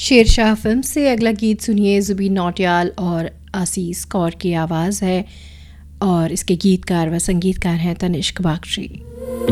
Sher Shah film से अगला गीत सुनिए। ज़ुबीन नौटियाल और आसीस कौर की आवाज़ है और इसके गीतकार व संगीतकार हैं तनिष्क बागची।